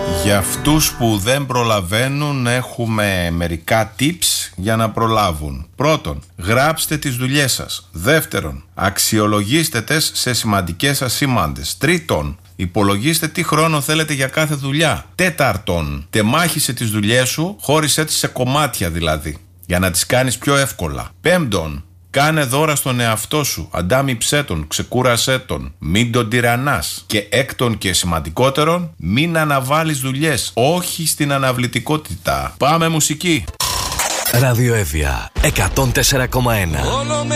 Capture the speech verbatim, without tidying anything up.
Για αυτούς που δεν προλαβαίνουν έχουμε μερικά tips για να προλάβουν. Πρώτον, γράψτε τις δουλειές σας. Δεύτερον, αξιολογήστε τες σε σημαντικές ασήμαντες. Τρίτον, υπολογίστε τι χρόνο θέλετε για κάθε δουλειά. Τέταρτον, τεμάχισε τις δουλειές σου, χώρισέ τις σε κομμάτια δηλαδή, για να τις κάνεις πιο εύκολα. Πέμπτον, κάνε δώρα στον εαυτό σου, αντάμιψέ τον, ξεκούρασέ τον, μην τον τυραννάς. Και έκτον και σημαντικότερον, μην αναβάλεις δουλειές, όχι στην αναβλητικότητα. Πάμε μουσική. Ραδιοεύβοια εκατόν τέσσερα κόμμα ένα.